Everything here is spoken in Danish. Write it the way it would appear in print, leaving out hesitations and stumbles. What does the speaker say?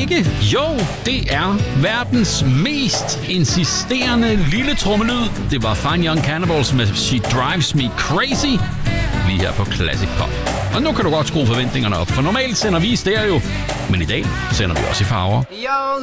ikke? Jo, det er verdens mest insisterende lille trommelyd. Det var Fine Young Cannibals med She Drives Me Crazy, lige her på Classic Pop. Og nu kan du godt skrue forventningerne op, for normalt sender vi i stereo, men i dag sender vi også i farver. Yo,